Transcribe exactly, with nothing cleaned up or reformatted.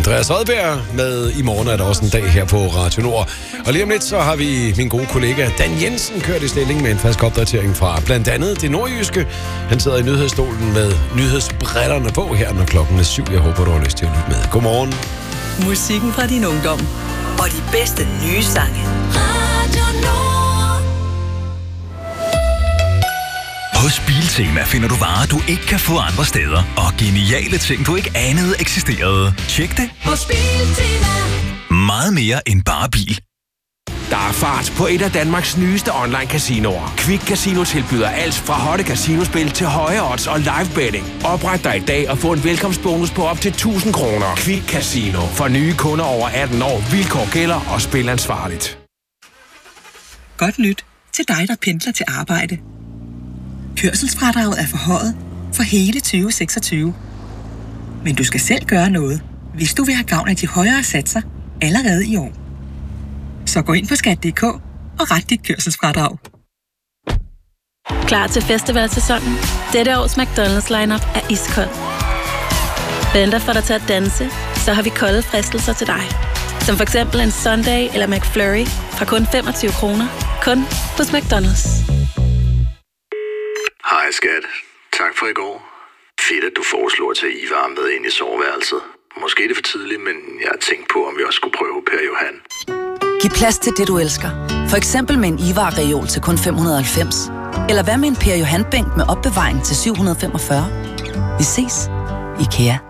Andreas Odbjerg med I morgen er der også en dag her på Radio Nord. Og lige om lidt, så har vi min gode kollega Dan Jensen kørt i stilling med en frisk opdatering fra blandt andet det nordjyske. Han sidder i nyhedsstolen med nyhedsbrillerne på her, når klokken er syv. Jeg håber, du har lyst til at lytte med. Godmorgen. Musikken fra din ungdom og de bedste nye sange. Radio Nord. Hos Biltema finder du varer, du ikke kan få andre steder, og geniale ting, du ikke anede eksisterede. Tjek det Hos Biltema. Meget mere end bare bil. Der er fart på et af Danmarks nyeste online-casinoer. Quick Casino tilbyder alt fra hotte casinospil til høje odds og live betting. Opret dig i dag og få en velkomstbonus på op til tusind kroner. Quick Casino. For nye kunder over atten år. Vilkår gælder og spil ansvarligt. Godt nyt til dig, der pendler til arbejde. Kørselsfradraget er forhøjet for hele tyve seksogtyve. Men du skal selv gøre noget, hvis du vil have gavn af de højere satser allerede i år. Så gå ind på skat punktum d k og ret dit kørselsfradrag. Klar til festivalsæsonen? Dette års McDonald's lineup er iskold. Venter for dig til at danse, så har vi kolde fristelser til dig. Som for eksempel en Sunday eller McFlurry fra kun femogtyve kroner. Kun hos McDonald's. Hej skat. Tak for i går. Fedt, at du foreslår at tage Ivar med ind i soveværelset. Måske er det for tidligt, men jeg har tænkt på, om vi også skulle prøve Per Johan. Giv plads til det, du elsker. For eksempel med en Ivar-reol til kun fem hundrede og halvfems. Eller hvad med en Per Johan-bænk med opbevaring til syv hundrede og femogfyrre. Vi ses. IKEA.